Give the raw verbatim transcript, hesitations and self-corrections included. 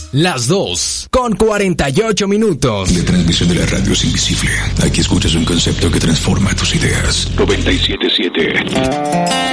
las dos, con cuarenta y ocho minutos. La transmisión de la radio es invisible. Aquí escuchas un concepto que transforma tus ideas. noventa y siete punto siete